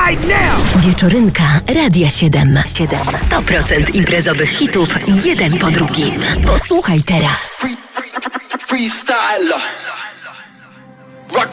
right now! Wieczorynka Radia 7. 100% imprezowych hitów, jeden po drugim. Posłuchaj teraz.